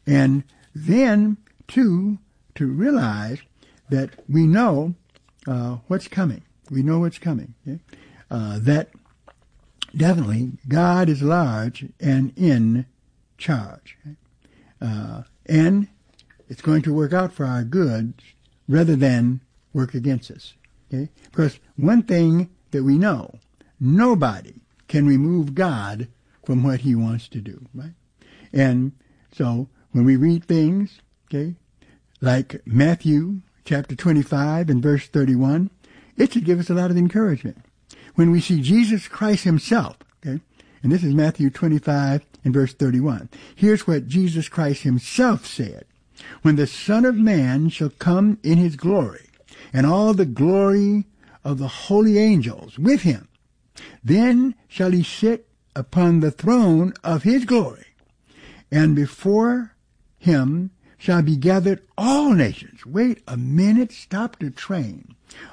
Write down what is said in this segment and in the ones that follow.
And then, too, to realize that we know what's coming. We know what's coming. Okay? That definitely God is large and in charge. Okay? And it's going to work out for our good rather than work against us. Okay? Because one thing that we know, nobody can remove God from what he wants to do, right? And so when we read things, okay, like Matthew chapter 25 and verse 31, it should give us a lot of encouragement. When we see Jesus Christ himself, okay, and this is Matthew 25 and verse 31, here's what Jesus Christ himself said. When the Son of Man shall come in his glory, and all the glory of the holy angels with him, then shall he sit upon the throne of his glory, and before him shall be gathered all nations. Wait a minute, stop the train.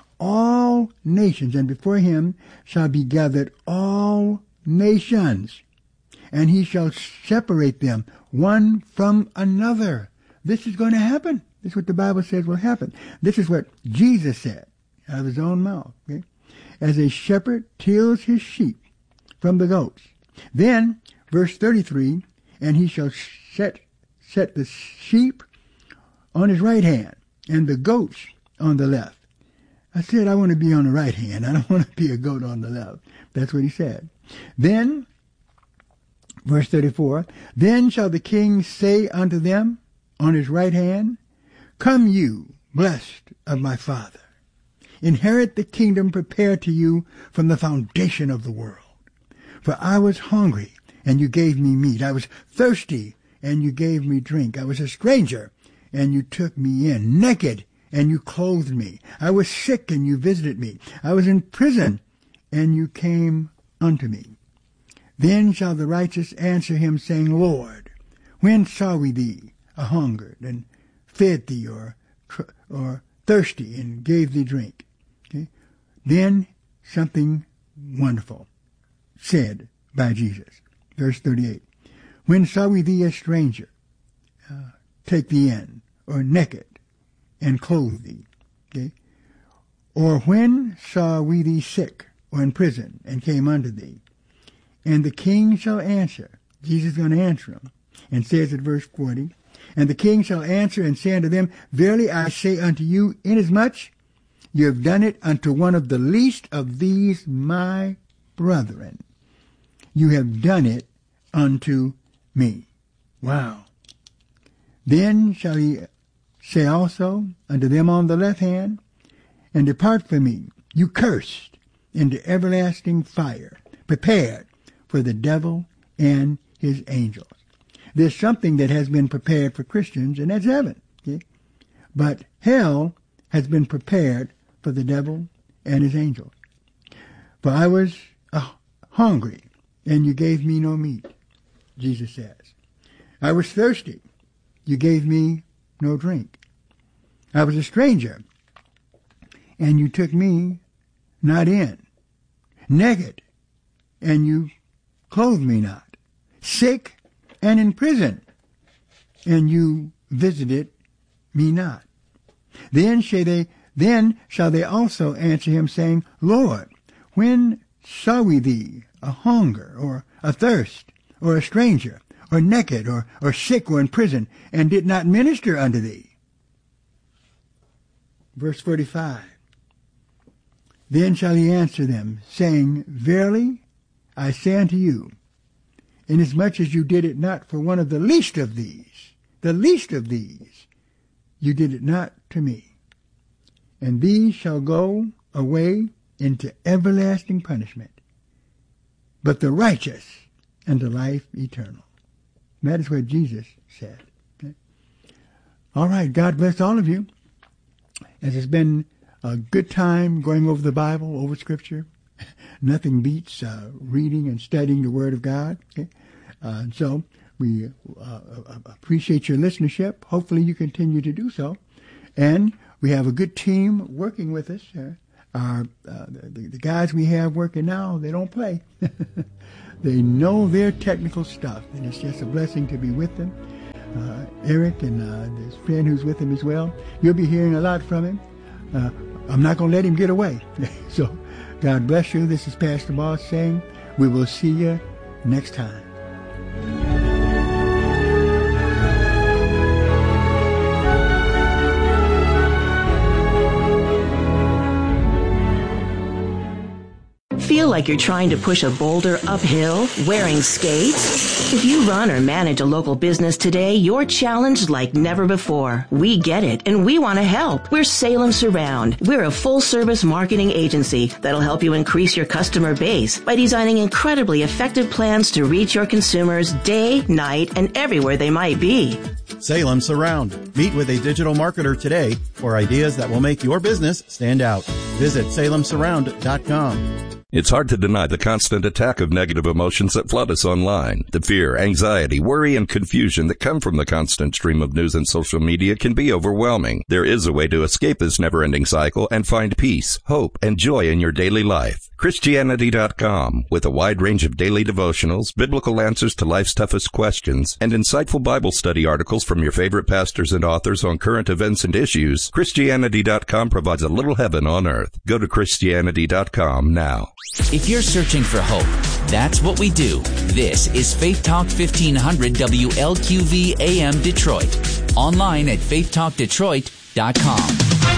All nations, and before him shall be gathered all nations, and he shall separate them one from another. This is going to happen. This is what the Bible says will happen. This is what Jesus said out of his own mouth. Okay? As a shepherd tills his sheep from the goats. Then, verse 33, and he shall set the sheep on his right hand and the goats on the left. I said I want to be on the right hand. I don't want to be a goat on the left. That's what he said. Then, verse 34, then shall the king say unto them on his right hand, come you, blessed of my Father, inherit the kingdom prepared to you from the foundation of the world. For I was hungry, and you gave me meat. I was thirsty, and you gave me drink. I was a stranger, and you took me in. Naked, and you clothed me. I was sick, and you visited me. I was in prison, and you came unto me. Then shall the righteous answer him, saying, Lord, when saw we thee a hungered, and fed thee, or thirsty, and gave thee drink? Okay? Then something wonderful said by Jesus. Verse 38. When saw we thee a stranger, take thee in, or naked, and clothe thee? Okay? Or when saw we thee sick, or in prison, and came unto thee? And the king shall answer. Jesus is going to answer him, and says at verse 40, and the king shall answer and say unto them, verily I say unto you, inasmuch you have done it unto one of the least of these my brethren, you have done it unto me. Wow. Then shall he say also unto them on the left hand, and depart from me, you cursed, into everlasting fire, prepared for the devil and his angels. There's something that has been prepared for Christians, and that's heaven. Okay? But hell has been prepared for the devil and his angels. For I was hungry, and you gave me no meat, Jesus says. I was thirsty. You gave me no drink. I was a stranger, and you took me not in. Naked, and you clothed me not. Sick, and in prison, and you visited me not. Then shall they also answer him, saying, Lord, when saw we thee a hunger, or a thirst, or a stranger, or naked, or sick, or in prison, and did not minister unto thee? Verse 45. Then shall he answer them, saying, verily I say unto you, inasmuch as you did it not for one of the least of these, you did it not to me. And these shall go away into everlasting punishment, but the righteous unto life eternal. That is what Jesus said. Okay? All right, God bless all of you. As it's been a good time going over the Bible, over Scripture. Nothing beats reading and studying the Word of God. Okay? So we appreciate your listenership. Hopefully you continue to do so. And we have a good team working with us. The guys we have working now, they don't play. They know their technical stuff, and it's just a blessing to be with them. Eric and his friend who's with him as well. You'll be hearing a lot from him. I'm not going to let him get away. So God bless you. This is Pastor Moss saying we will see you next time. Feel like you're trying to push a boulder uphill wearing skates? If you run or manage a local business today, you're challenged like never before. We get it, and we want to help. We're Salem Surround. We're a full-service marketing agency that'll help you increase your customer base by designing incredibly effective plans to reach your consumers day, night, and everywhere they might be. Salem Surround. Meet with a digital marketer today for ideas that will make your business stand out. Visit salemsurround.com. It's hard to deny the constant attack of negative emotions that flood us online. The fear, anxiety, worry, and confusion that come from the constant stream of news and social media can be overwhelming. There is a way to escape this never-ending cycle and find peace, hope, and joy in your daily life. Christianity.com, with a wide range of daily devotionals, biblical answers to life's toughest questions, and insightful Bible study articles from your favorite pastors and authors on current events and issues, Christianity.com provides a little heaven on earth. Go to Christianity.com now. If you're searching for hope, that's what we do. This is Faith Talk 1500 WLQV AM Detroit. Online at faithtalkdetroit.com.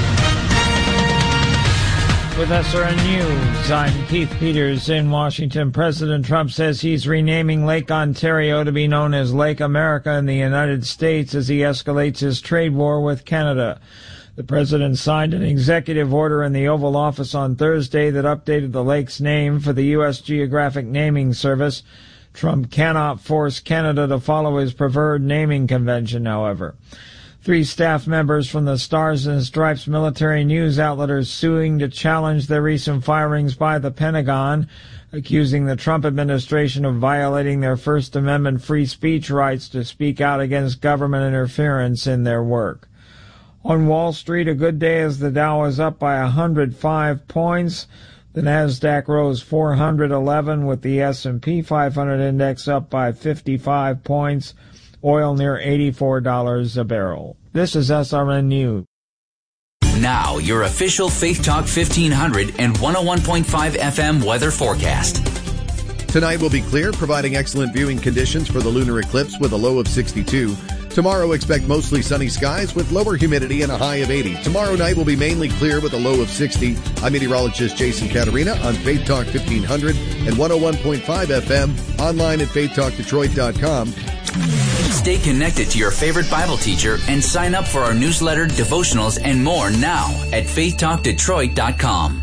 With SRN News, I'm Keith Peters in Washington. President Trump says he's renaming Lake Ontario to be known as Lake America in the United States as he escalates his trade war with Canada. The president signed an executive order in the Oval Office on Thursday that updated the lake's name for the U.S. Geographic Naming Service. Trump cannot force Canada to follow his preferred naming convention, however. 3 staff members from the Stars and Stripes military news outlet are suing to challenge the recent firings by the Pentagon, accusing the Trump administration of violating their First Amendment free speech rights to speak out against government interference in their work. On Wall Street, a good day as the Dow is up by 105 points. The Nasdaq rose 411 with the S&P 500 index up by 55 points. Oil near $84 a barrel. This is SRN News. Now, your official Faith Talk 1500 and 101.5 FM weather forecast. Tonight will be clear, providing excellent viewing conditions for the lunar eclipse with a low of 62. Tomorrow, expect mostly sunny skies with lower humidity and a high of 80. Tomorrow night will be mainly clear with a low of 60. I'm meteorologist Jason Caterina on Faith Talk 1500 and 101.5 FM, online at faithtalkdetroit.com. Stay connected to your favorite Bible teacher and sign up for our newsletter, devotionals, and more now at faithtalkdetroit.com.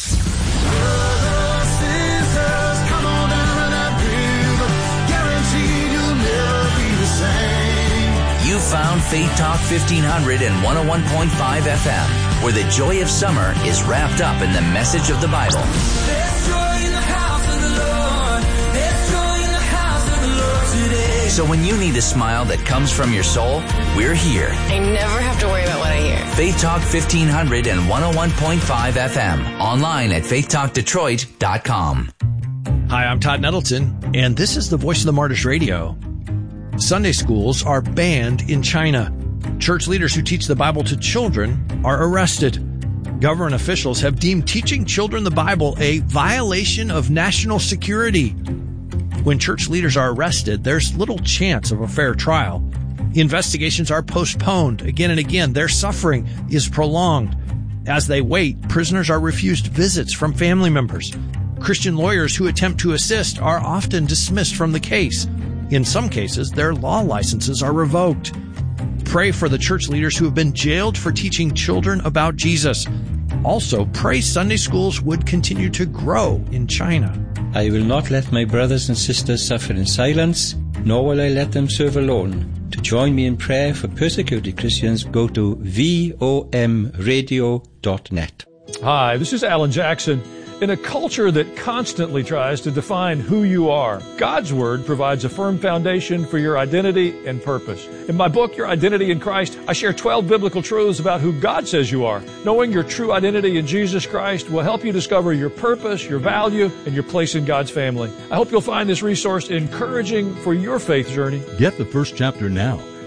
You found Faith Talk 1500 and 101.5 FM, where the joy of summer is wrapped up in the message of the Bible. There's joy in the house of the Lord. There's joy in the house of the Lord today. So when you need a smile that comes from your soul, we're here. I never have to worry about what I hear. Faith Talk 1500 and 101.5 FM, online at faithtalkdetroit.com. Hi, I'm Todd Nettleton, and this is the Voice of the Martyrs Radio. Sunday schools are banned in China. Church leaders who teach the Bible to children are arrested. Government officials have deemed teaching children the Bible a violation of national security. When church leaders are arrested, there's little chance of a fair trial. Investigations are postponed again and again. Their suffering is prolonged. As they wait, prisoners are refused visits from family members. Christian lawyers who attempt to assist are often dismissed from the case. In some cases, their law licenses are revoked. Pray for the church leaders who have been jailed for teaching children about Jesus. Also, pray Sunday schools would continue to grow in China. I will not let my brothers and sisters suffer in silence, nor will I let them serve alone. To join me in prayer for persecuted Christians, go to vomradio.net. Hi, this is Alan Jackson. In a culture that constantly tries to define who you are, God's Word provides a firm foundation for your identity and purpose. In my book, Your Identity in Christ, I share 12 biblical truths about who God says you are. Knowing your true identity in Jesus Christ will help you discover your purpose, your value, and your place in God's family. I hope you'll find this resource encouraging for your faith journey. Get the first chapter now.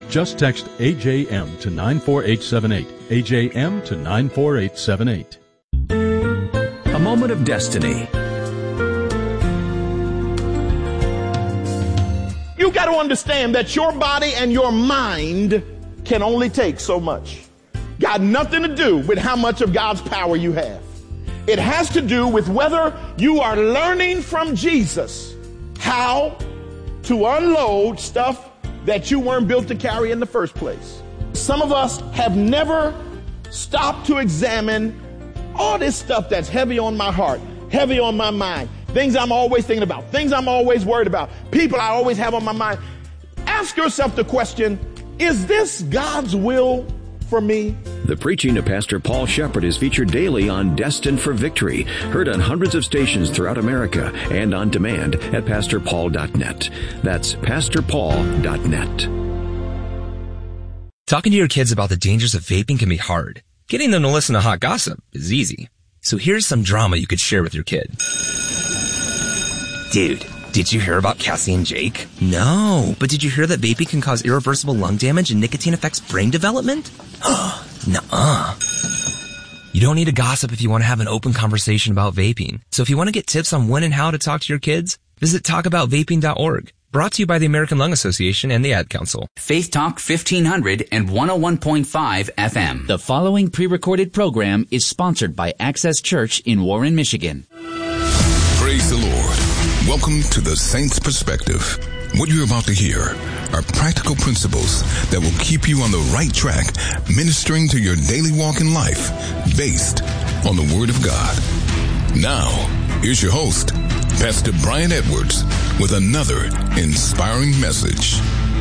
Just text AJM to 94878. AJM to 94878. A moment of destiny. You got to understand that your body and your mind can only take so much. Got nothing to do with how much of God's power you have. It has to do with whether you are learning from Jesus how to unload stuff that you weren't built to carry in the first place. Some of us have never stopped to examine all this stuff that's heavy on my heart, heavy on my mind, things I'm always thinking about, things I'm always worried about, people I always have on my mind. Ask yourself the question, is this God's will for me? The preaching of Pastor Paul Shepherd is featured daily on Destined for Victory, heard on hundreds of stations throughout America and on demand at pastorpaul.net. That's pastorpaul.net. Talking to your kids about the dangers of vaping can be hard. Getting them to listen to hot gossip is easy. So here's some drama you could share with your kid. Dude, did you hear about Cassie and Jake? No, but did you hear that vaping can cause irreversible lung damage and nicotine affects brain development? Nuh-uh. You don't need to gossip if you want to have an open conversation about vaping. So if you want to get tips on when and how to talk to your kids, visit talkaboutvaping.org. Brought to you by the American Lung Association and the Ad Council. Faith Talk 1500 and 101.5 FM. The following pre-recorded program is sponsored by Access Church in Warren, Michigan. Praise the Lord. Welcome to the Saints Perspective. What you're about to hear are practical principles that will keep you on the right track, ministering to your daily walk in life, based on the Word of God. Now, here's your host, Pastor Brian Edwards, with another inspiring message.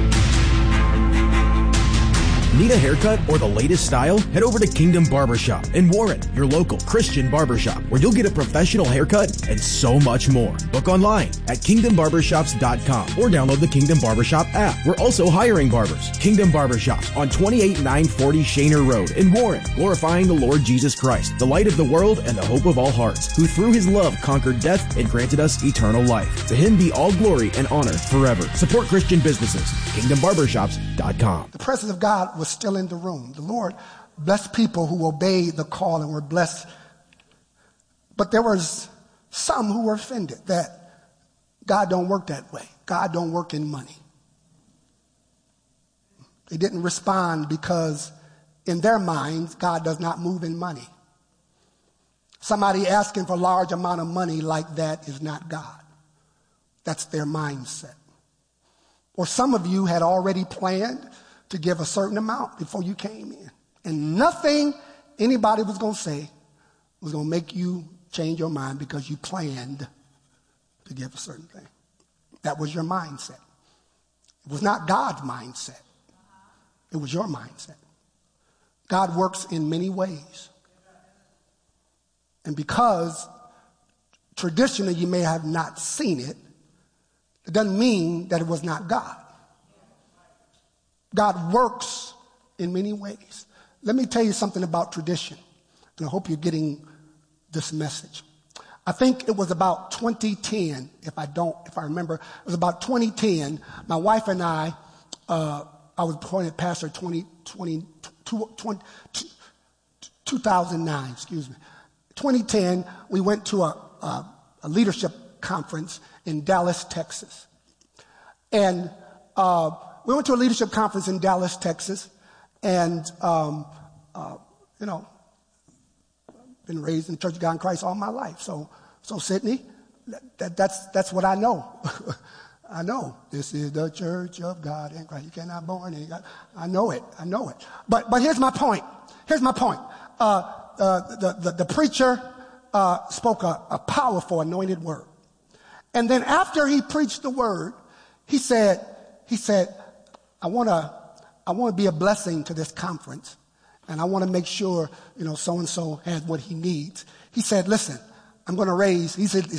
Need a haircut or the latest style? Head over to Kingdom Barbershop in Warren, your local Christian barbershop, where you'll get a professional haircut and so much more. Book online at kingdombarbershops.com or download the Kingdom Barbershop app. We're also hiring barbers. Kingdom Barbershops on 28940 Shaner Road in Warren, glorifying the Lord Jesus Christ, the light of the world and the hope of all hearts, who through his love conquered death and granted us eternal life. To him be all glory and honor forever. Support Christian businesses. KingdomBarbershops.com. The presence of God was still in the room. The Lord blessed people who obeyed the call and were blessed. But there was some who were offended that God don't work that way. God don't work in money. They didn't respond because in their minds, God does not move in money. Somebody asking for a large amount of money like that is not God. That's their mindset. Or some of you had already planned to give a certain amount before you came in. And nothing anybody was going to say was going to make you change your mind because you planned to give a certain thing. That was your mindset. It was not God's mindset. It was your mindset. God works in many ways. And because traditionally you may have not seen it, it doesn't mean that it was not God. God works in many ways. Let me tell you something about tradition, and I hope you're getting this message. I think it was about 2010, if I remember, it was about 2010. My wife and I was appointed pastor 2009, 2010, we went to a leadership conference in Dallas, Texas. And we went to a leadership conference in Dallas, Texas, and, been raised in the Church of God in Christ all my life. So Sydney, that's what I know. I know this is the Church of God in Christ. You cannot born in God. I know it. But here's my point. The preacher spoke a powerful anointed word. And then after he preached the word, he said, I want to be a blessing to this conference, and I want to make sure, so-and-so has what he needs. He said, listen, I'm going to raise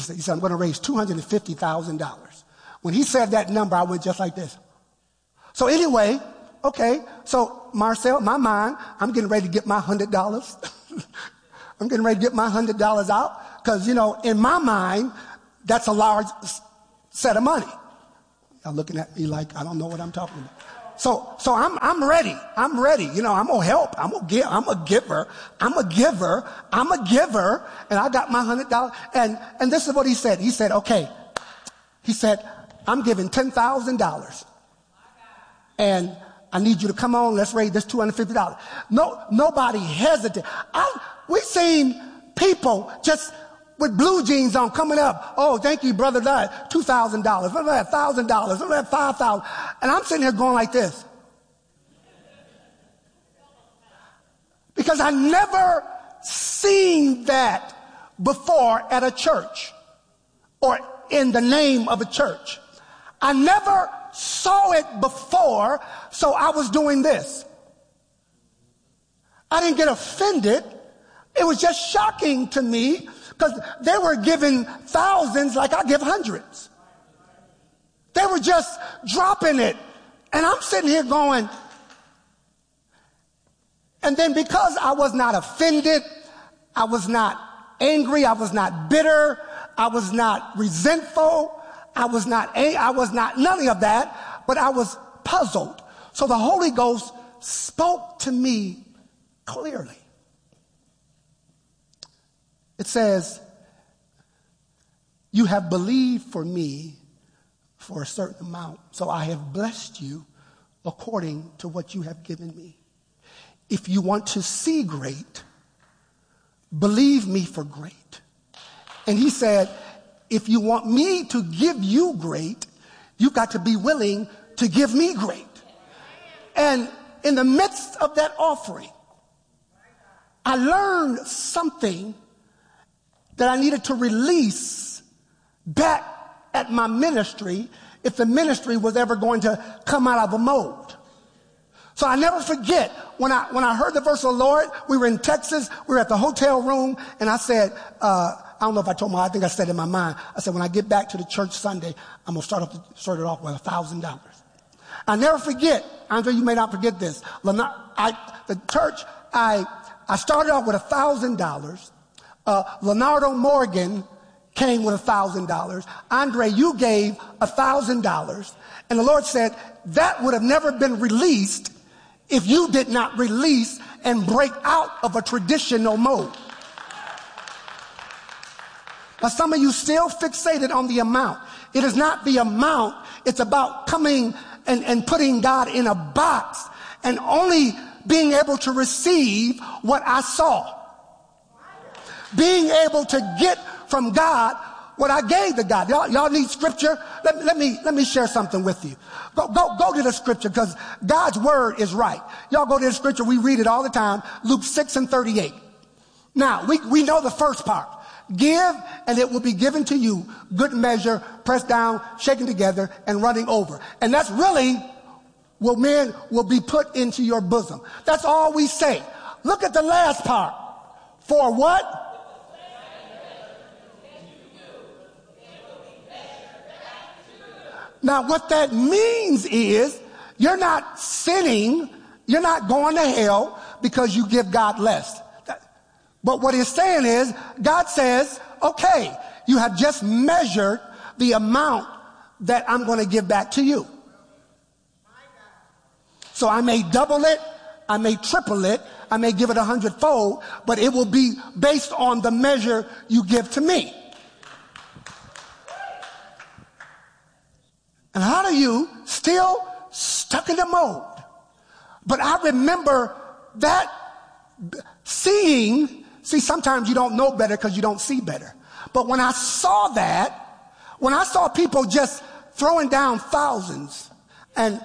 $250,000. When he said that number, I went just like this. So anyway, okay, so Marcel, my mind, I'm getting ready to get my $100. I'm getting ready to get my $100 out because, in my mind, that's a large set of money. Y'all looking at me like I don't know what I'm talking about. I'm ready. I'm ready. You know, I'm going to help. I'm going to give. I'm a giver. I'm a giver. I'm a giver. And I got my $100. And this is what he said. He said, okay. He said, I'm giving $10,000. And I need you to come on. Let's raise this $250. Nobody hesitated. We seen people just with blue jeans on coming up. Oh, thank you, brother. $2,000. $1,000. $5,000. And I'm sitting here going like this. Because I never seen that before at a church or in the name of a church. I never saw it before, so I was doing this. I didn't get offended. It was just shocking to me because they were giving thousands like I give hundreds. They were just dropping it. And I'm sitting here going, and then because I was not offended, I was not angry, I was not bitter, I was not resentful, I was not none of that, but I was puzzled. So the Holy Ghost spoke to me clearly. It says, you have believed for me for a certain amount, so I have blessed you according to what you have given me. If you want to see great, believe me for great. And he said, if you want me to give you great, you've got to be willing to give me great. And in the midst of that offering, I learned something that I needed to release back at my ministry if the ministry was ever going to come out of a mold. So I never forget when I heard the verse of the Lord. We were in Texas. We were at the hotel room, and I said, I don't know if I told my, I think I said in my mind, I said, when I get back to the church Sunday, I'm going to start it off with $1,000. I never forget, Andre, you may not forget this. The church, I started off with $1,000. Leonardo Morgan came with $1,000. Andre, you gave $1,000. And the Lord said, that would have never been released if you did not release and break out of a traditional mode. Now, some of you still fixated on the amount. It is not the amount. It's about coming and putting God in a box and only being able to receive what I saw. Being able to get from God what I gave to God. Y'all need scripture? Let me share something with you. Go to the scripture because God's word is right. Y'all go to the scripture. We read it all the time. Luke 6:38. Now, we know the first part. Give, and it will be given to you. Good measure, pressed down, shaken together, and running over. And that's really what men will be put into your bosom. That's all we say. Look at the last part. For what? Now, what that means is you're not sinning, you're not going to hell because you give God less. But what he's saying is, God says, okay, you have just measured the amount that I'm going to give back to you. So I may double it, I may triple it, I may give it 100-fold, but it will be based on the measure you give to me. And how do you still stuck in the mold? But I remember that see, sometimes you don't know better because you don't see better. But when I saw that, when I saw people just throwing down thousands and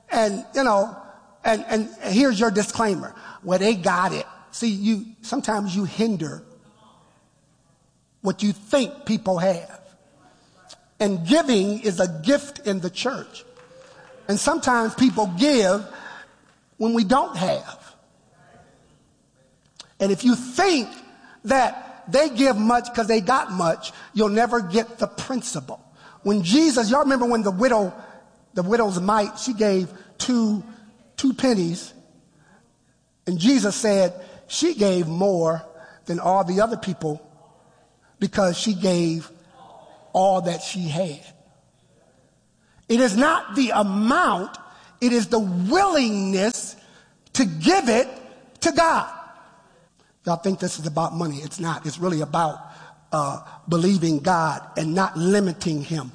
here's your disclaimer. Well, they got it. See, sometimes you hinder what you think people have. And giving is a gift in the church. And sometimes people give when we don't have. And if you think that they give much because they got much, you'll never get the principle. When Jesus, y'all remember when the widow's mite, she gave two pennies. And Jesus said she gave more than all the other people because she gave all that she had. It is not the amount, It is the willingness to give it to God. Y'all think this is about money. It's not. It's really about believing God and not limiting him.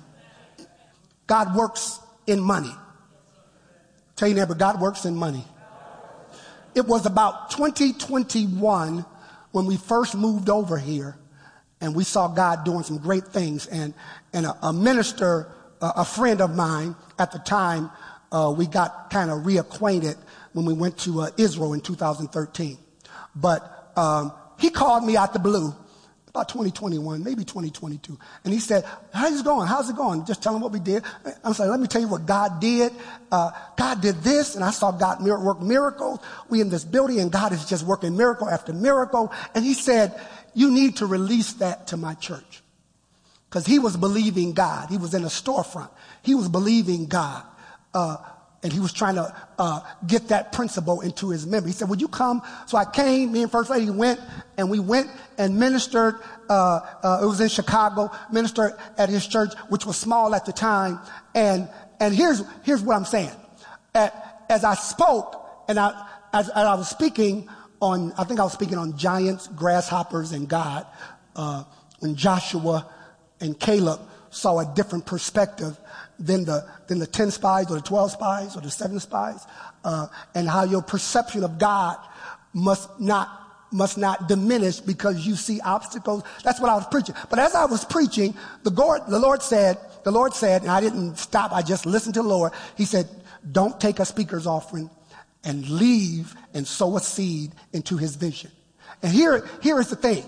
God works in money. Tell your neighbor, God works in money. It was about 2021 when we first moved over here, and we saw God doing some great things. And a minister, a friend of mine at the time, we got kind of reacquainted when we went to Israel in 2013. But he called me out the blue about 2021, maybe 2022. And he said, how's it going? How's it going? Just tell him what we did. I'm saying, let me tell you what God did. God did this, and I saw God work miracles. We in this building, and God is just working miracle after miracle. And he said, you need to release that to my church. Because he was believing God. He was in a storefront. He was believing God. And he was trying to get that principle into his memory. He said, would you come? So I came, me and First Lady went and ministered. It was in Chicago, ministered at his church, which was small at the time. And here's what I'm saying. As I spoke, and I was speaking on, I think I was speaking on giants, grasshoppers, and God, when Joshua and Caleb saw a different perspective than the 10 spies or the 12 spies or the 7 spies, and how your perception of God must not diminish because you see obstacles. That's what I was preaching. But as I was preaching, the Lord said, and I didn't stop, I just listened to the Lord. He said, don't take a speaker's offering and leave and sow a seed into his vision. And here is the thing.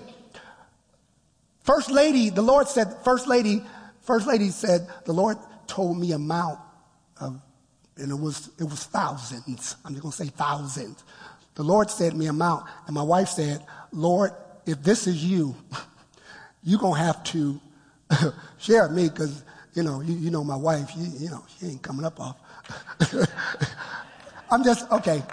First Lady, the Lord said, First Lady said, the Lord told me amount of, and it was thousands. I'm just going to say thousands. The Lord said me amount, and my wife said, Lord, if this is you, you're going to have to share me because, you know my wife, she ain't coming up off. I'm just, okay.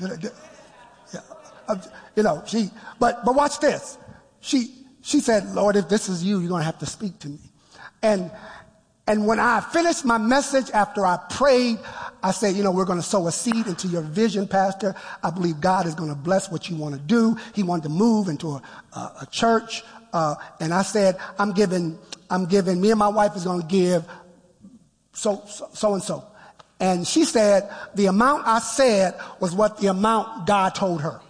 But watch this. She said, Lord, if this is you, you're going to have to speak to me. And when I finished my message, after I prayed, I said, we're going to sow a seed into your vision, Pastor. I believe God is going to bless what you want to do. He wanted to move into a church. And I said, I'm giving, me and my wife is going to give so and so. And she said, the amount I said was what the amount God told her.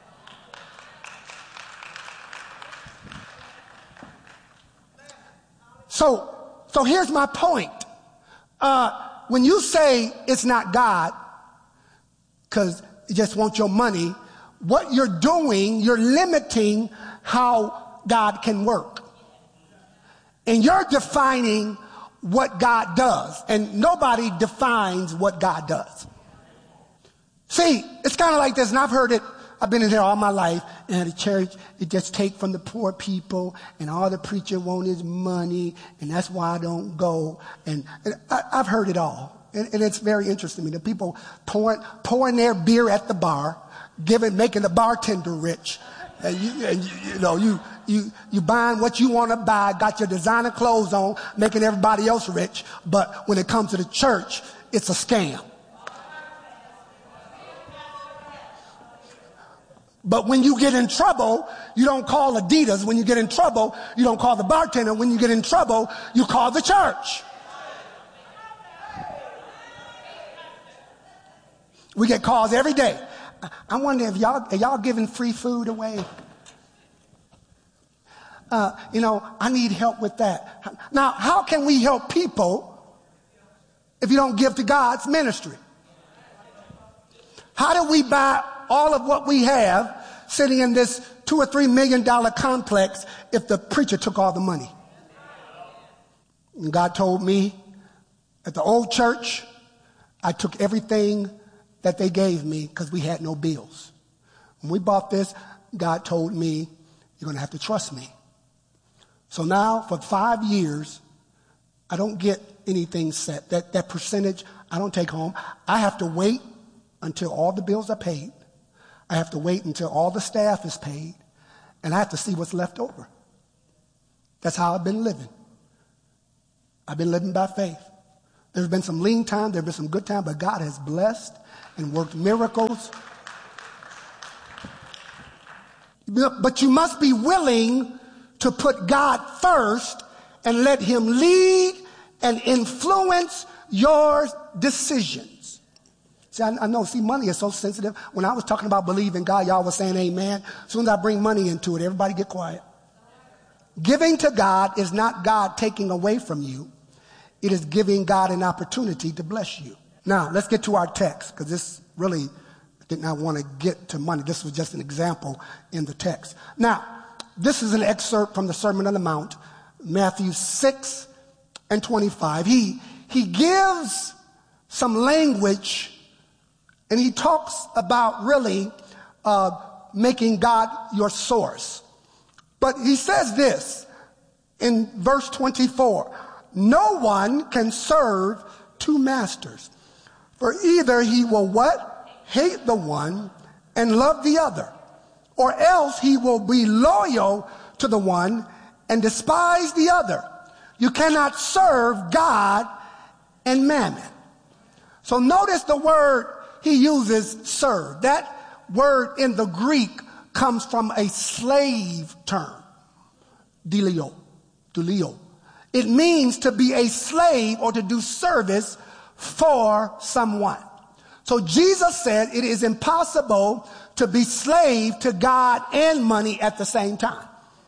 So here's my point. When you say it's not God, because you just want your money, what you're doing, you're limiting how God can work. And you're defining what God does. And nobody defines what God does. See, it's kind of like this, and I've heard it. I've been in here all my life, and at a church, it just take from the poor people, and all the preacher want is money, and that's why I don't go. And I've heard it all, and it's very interesting to me. The people pouring their beer at the bar, making the bartender rich, and you buying what you want to buy, got your designer clothes on, making everybody else rich. But when it comes to the church, it's a scam. But when you get in trouble, you don't call Adidas. When you get in trouble, you don't call the bartender. When you get in trouble, you call the church. We get calls every day. I wonder if y'all giving free food away. I need help with that. Now, how can we help people if you don't give to God's ministry? How do we buy all of what we have sitting in this $2 or $3 million complex if the preacher took all the money? And God told me at the old church, I took everything that they gave me because we had no bills. When we bought this, God told me, you're going to have to trust me. So now for 5 years, I don't get anything set. That percentage I don't take home. I have to wait until all the bills are paid. I have to wait until all the staff is paid, and I have to see what's left over. That's how I've been living. I've been living by faith. There's been some lean time, there's been some good time, but God has blessed and worked miracles. But you must be willing to put God first and let him lead and influence your decisions. See, I know, money is so sensitive. When I was talking about believing God, y'all was saying amen. As soon as I bring money into it, everybody get quiet. Giving to God is not God taking away from you. It is giving God an opportunity to bless you. Now, let's get to our text, because this really did not want to get to money. This was just an example in the text. Now, this is an excerpt from the Sermon on the Mount, Matthew 6:25. He gives some language, and he talks about really making God your source. But he says this in verse 24, no one can serve two masters, for either he will what? Hate the one and love the other, or else he will be loyal to the one and despise the other. You cannot serve God and mammon. So notice the word he uses, serve. That word in the Greek comes from a slave term, delio. It means to be a slave or to do service for someone. So Jesus said it is impossible to be slave to God and money at the same time.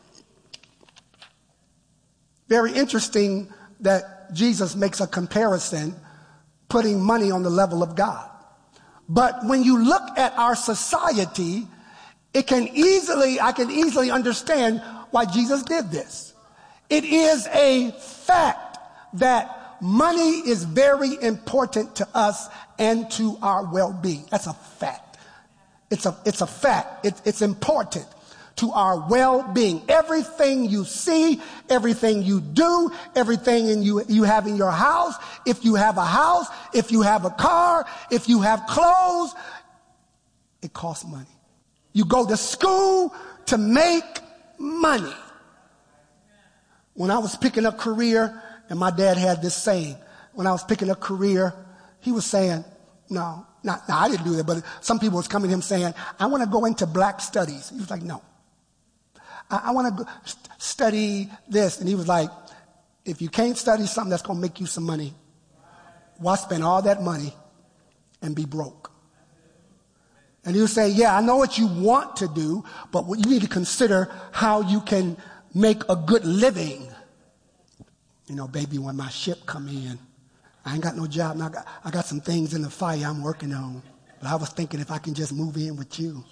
Very interesting that Jesus makes a comparison, putting money on the level of God. But when you look at our society, I can easily understand why Jesus did this. It is a fact that money is very important to us and to our well-being. That's a fact. It's a fact. It's important to our well-being. Everything you see, everything you do, everything you have in your house, if you have a house, if you have a car, if you have clothes, it costs money. You go to school to make money. When I was picking a career, and my dad had this saying, when I was picking a career, he was saying, no, I didn't do that, but some people was coming to him saying, I want to go into black studies. He was like, no. I want to study this. And he was like, if you can't study something that's going to make you some money, why spend all that money and be broke? And he would say, yeah, I know what you want to do, but you need to consider how you can make a good living. You know, baby, when my ship come in, I ain't got no job. Now I got some things in the fire I'm working on. But I was thinking if I can just move in with you.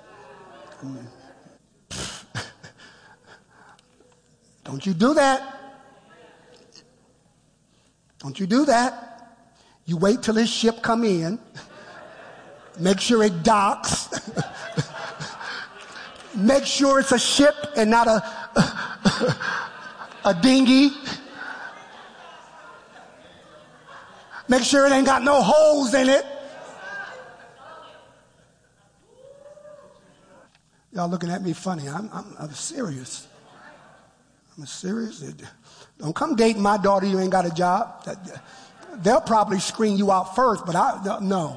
Don't you do that. Don't you do that. You wait till his ship come in. Make sure it docks. Make sure it's a ship and not a dinghy. Make sure it ain't got no holes in it. Y'all looking at me funny. I'm serious. I'm serious. Don't come dating my daughter. You ain't got a job. They'll probably screen you out first, but no.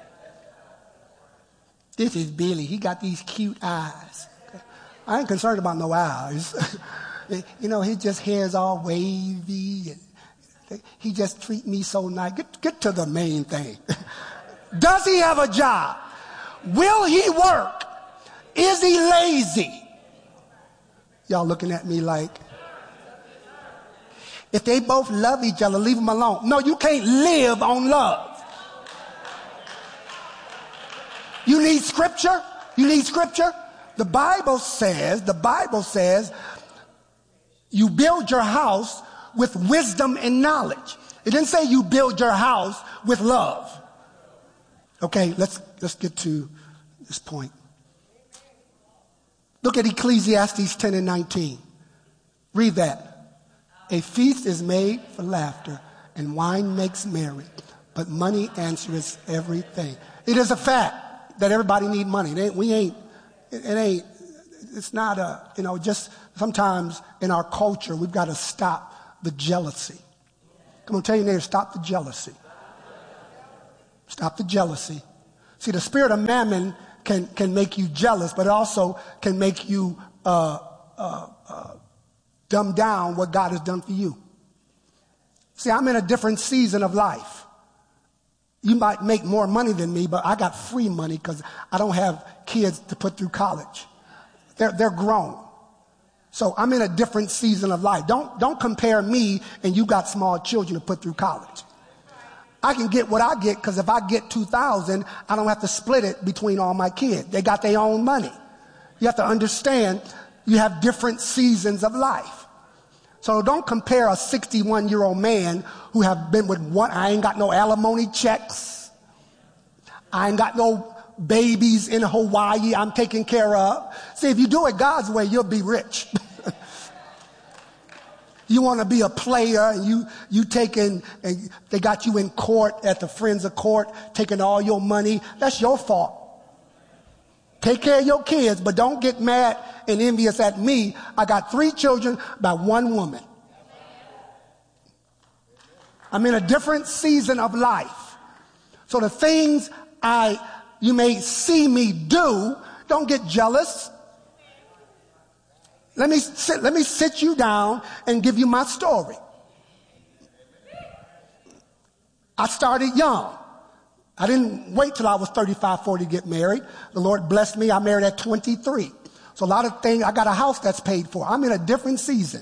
This is Billy. He got these cute eyes. I ain't concerned about no eyes. You know, his just hair's all wavy. He just treat me so nice. Get to the main thing. Does he have a job? Will he work? Is he lazy? Y'all looking at me like, if they both love each other, leave them alone. No, you can't live on love. You need scripture? You need scripture? The Bible says you build your house with wisdom and knowledge. It didn't say you build your house with love. Okay, let's get to this point. Look at Ecclesiastes 10:19. Read that. A feast is made for laughter, and wine makes merry, but money answers everything. It is a fact that everybody need money. It's not just sometimes in our culture, we've got to stop the jealousy. Come on, tell your neighbor, stop the jealousy. Stop the jealousy. See, the spirit of mammon can make you jealous, but it also can make you dumb down what God has done for you. See, I'm in a different season of life. You might make more money than me, but I got free money because I don't have kids to put through college. They're grown. So I'm in a different season of life. Don't compare me and you got small children to put through college. I can get what I get because if I get $2,000, I don't have to split it between all my kids. They got their own money. You have to understand you have different seasons of life. So don't compare a 61-year-old man who have been with one. I ain't got no alimony checks. I ain't got no babies in Hawaii I'm taking care of. See, if you do it God's way, you'll be rich. You want to be a player and you taking, and they got you in court at the Friends of Court, taking all your money. That's your fault. Take care of your kids, but don't get mad and envious at me. I got 3 children by 1 woman. I'm in a different season of life. So the things you may see me do, don't get jealous. Let me sit you down and give you my story. I started young. I didn't wait till I was 35, 40 to get married. The Lord blessed me. I married at 23. So a lot of things, I got a house that's paid for. I'm in a different season.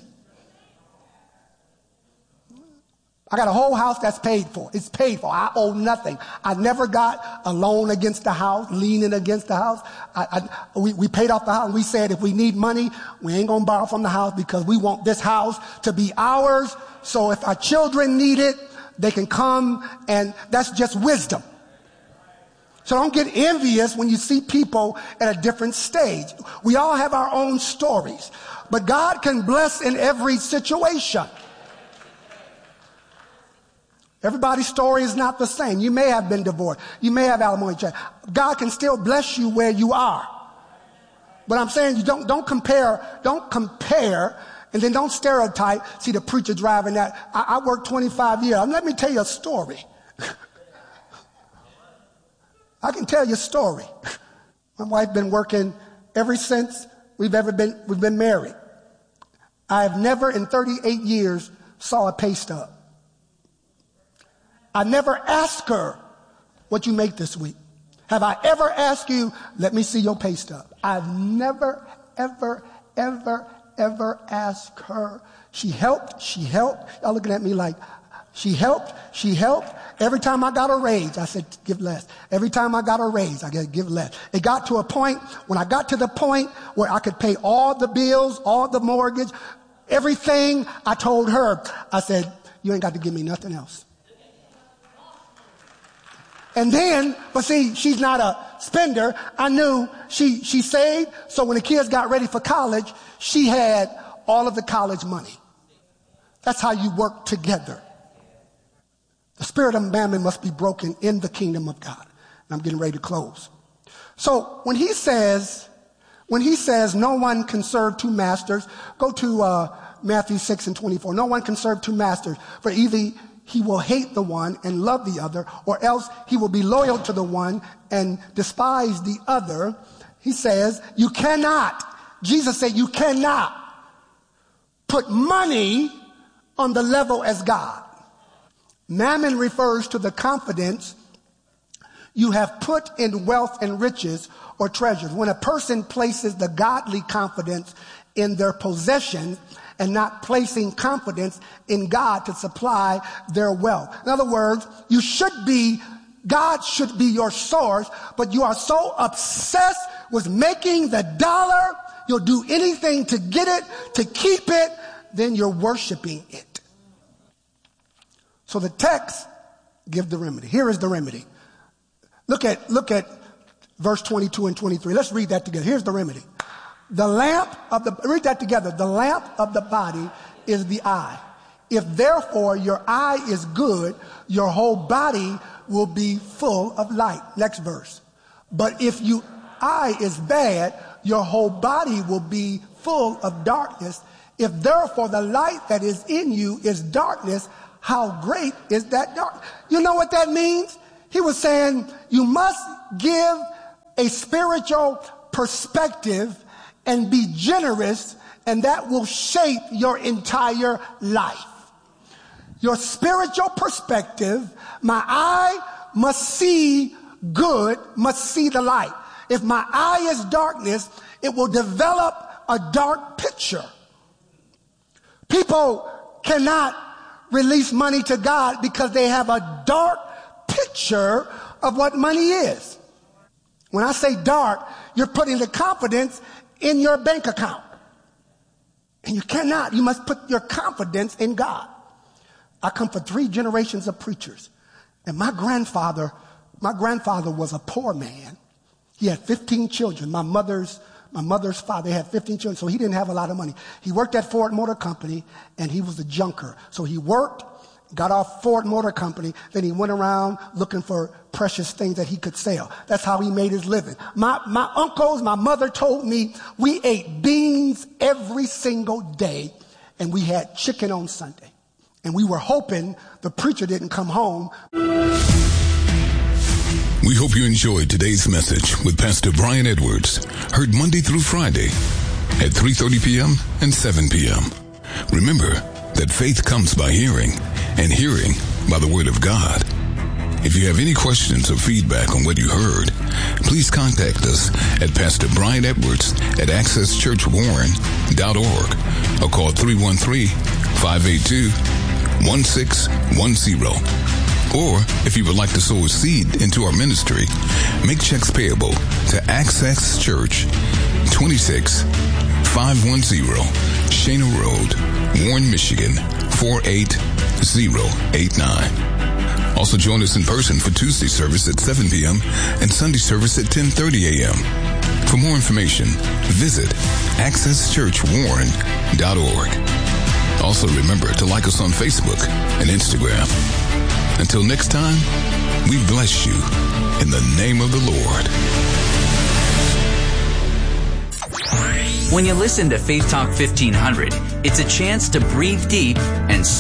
I got a whole house that's paid for. It's paid for. I owe nothing. I never got a loan against the house, leaning against the house. We paid off the house and we said if we need money, we ain't going to borrow from the house because we want this house to be ours. So if our children need it, they can come, and that's just wisdom. So don't get envious when you see people at a different stage. We all have our own stories, but God can bless in every situation. Everybody's story is not the same. You may have been divorced. You may have alimony check. God can still bless you where you are. But I'm saying you don't compare, and then don't stereotype. See the preacher driving that. I worked 25 years. Let me tell you a story. I can tell you a story. My wife been working ever since we've been married. I have never in 38 years saw a pay stub. I never asked her what you make this week. Have I ever asked you, let me see your pay stub? I've never, ever asked her. She helped. Y'all looking at me like, she helped. Every time I got a raise, I said, give less. Every time I got a raise, I got give less. It got to a point, when I got to the point where I could pay all the bills, all the mortgage, everything, I told her, I said, you ain't got to give me nothing else. And then, but see, she's not a spender. I knew she saved. So when the kids got ready for college, she had all of the college money. That's how you work together. The spirit of mammon must be broken in the kingdom of God. And I'm getting ready to close. So when he says no one can serve 2 masters, go to Matthew 6:24. No one can serve 2 masters, for either he will hate the one and love the other, or else he will be loyal to the one and despise the other. He says, you cannot. Jesus said you cannot put money on the level as God. Mammon refers to the confidence you have put in wealth and riches or treasures. When a person places the godly confidence in their possessions and not placing confidence in God to supply their wealth. In other words, God should be your source, but you are so obsessed with making the dollar, you'll do anything to get it, to keep it, then you're worshiping it. So the text gives the remedy. Here is the remedy. Look at verse 22 and 23. Let's read that together. Here's the remedy. Read that together. The lamp of the body is the eye. If therefore your eye is good, your whole body will be full of light. Next verse. But if your eye is bad, your whole body will be full of darkness. If therefore the light that is in you is darkness, how great is that dark? You know what that means? He was saying you must give a spiritual perspective and be generous, and that will shape your entire life. Your spiritual perspective, my eye must see good, must see the light. If my eye is darkness, it will develop a dark picture. People cannot release money to God because they have a dark picture of what money is. When I say dark, you're putting the confidence in your bank account. And you cannot. You must put your confidence in God. I come from 3 generations of preachers. And my grandfather was a poor man. He had 15 children. My mother's father had 15 children, so he didn't have a lot of money. He worked at Ford Motor Company, and he was a junker. So he worked, got off Ford Motor Company, then he went around looking for precious things that he could sell. That's how he made his living. My uncles, my mother told me we ate beans every single day, and we had chicken on Sunday. And we were hoping the preacher didn't come home. We hope you enjoyed today's message with Pastor Brian Edwards, heard Monday through Friday at 3:30 p.m. and 7 p.m. Remember that faith comes by hearing, and hearing by the Word of God. If you have any questions or feedback on what you heard, please contact us at Pastor Brian Edwards at accesschurchwarren.org or call 313-582-1610. Or, if you would like to sow a seed into our ministry, make checks payable to Access Church, 26510 Shana Road, Warren, Michigan, 48089. Also join us in person for Tuesday service at 7 p.m. and Sunday service at 10:30 a.m. For more information, visit accesschurchwarren.org. Also remember to like us on Facebook and Instagram. Until next time, we bless you in the name of the Lord. When you listen to Faith Talk 1500, it's a chance to breathe deep and